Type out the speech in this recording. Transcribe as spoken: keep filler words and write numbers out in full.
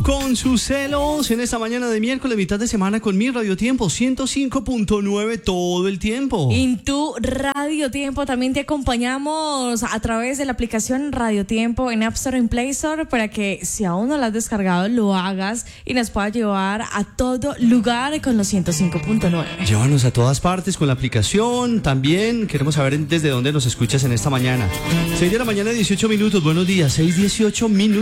con sus celos en esta mañana de miércoles, mitad de semana con mi Radio Tiempo ciento cinco punto nueve todo el tiempo. En tu Radio Tiempo también te acompañamos a través de la aplicación Radio Tiempo en App Store y en Play Store para que si aún no la has descargado lo hagas y nos pueda llevar a todo lugar con los ciento cinco punto nueve. Llévanos a todas partes con la aplicación. También queremos saber desde dónde nos escuchas en esta mañana. seis de la mañana, dieciocho minutos. Buenos días, seis dieciocho minutos.